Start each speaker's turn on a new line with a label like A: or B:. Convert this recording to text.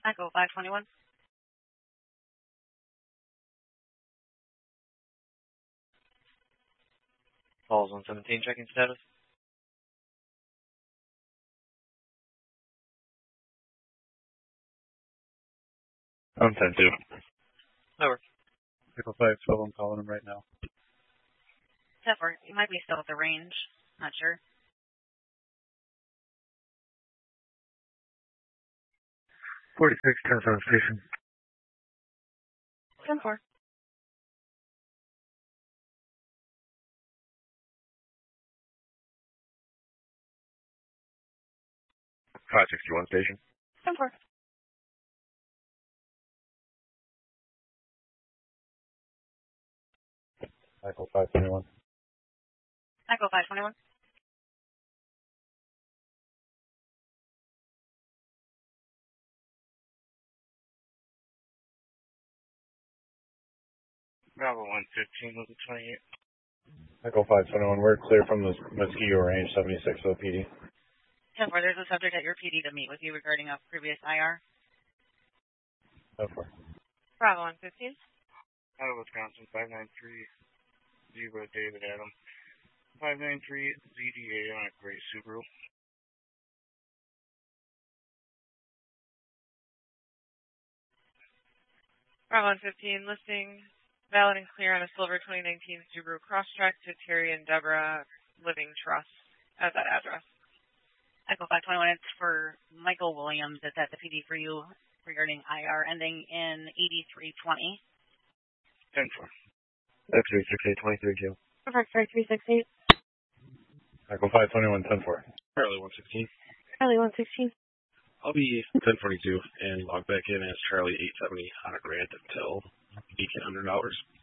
A: Echo 521.
B: Falls 117, checking status.
C: I'm 10-2.
B: Over.
C: Echo 512, I'm calling him right now.
A: 10-4. You might be still at the range. Not sure.
C: 46, 10-7 station.
A: 10-4.
C: 561 station.
A: 10-4.
C: Echo 521.
A: Echo 521.
B: Bravo 115 was the 28.
C: Echo 521, we're clear from the Mosquito Range 76 OPD.
A: 10-4. There's a subject at your PD to meet with you regarding a previous IR.
C: 10-4.
A: Bravo 115.
B: Out of Wisconsin, 593. Zebra David Adam. 593 ZDA on a gray Subaru.
D: Bravo 115, listing valid and clear on a silver 2019 Subaru Crosstrek to Terry and Deborah Living Trust at that address.
A: Echo 521, it's for Michael Williams. It's at the PD for you regarding IR ending in 8320.
B: 10-4.
C: X36A23Q.
A: Perfect, 368.
C: Echo 521, 10-4.
E: Charlie 116.
A: Charlie 116.
E: I'll be 1042 and log back in as Charlie 870 on a grant until $1,800.